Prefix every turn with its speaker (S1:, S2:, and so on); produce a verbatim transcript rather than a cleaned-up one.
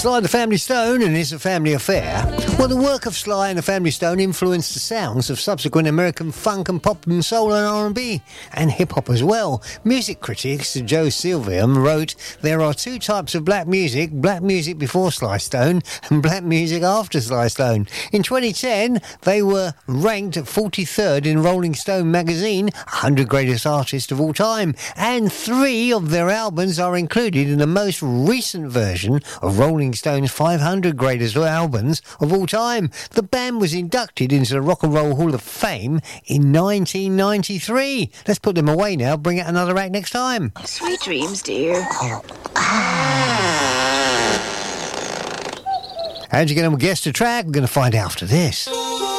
S1: Sly and the Family Stone and It's a Family Affair. Well, the work of Sly and the Family Stone influenced the sounds of subsequent American funk and pop and soul and R and B and hip-hop as well. Music critic Joe Silvium wrote, "There are two types of black music, black music before Sly Stone and black music after Sly Stone." In twenty ten, they were ranked forty-third in Rolling Stone magazine, one hundred greatest artists of all time, and three of their albums are included in the most recent version of Rolling Stone's five hundred greatest albums of all time. The band was inducted into the Rock and Roll Hall of Fame in nineteen ninety-three. Let's put them away now, bring out another act next time.
S2: Sweet dreams, dear.
S1: How'd you get on with Guess the Track? We're going to find out after this.